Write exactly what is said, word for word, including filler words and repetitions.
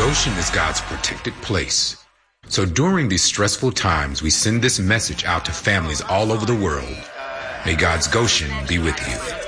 Goshen is God's protected place. So during these stressful times, we send this message out to families all over the world. May God's Goshen be with you.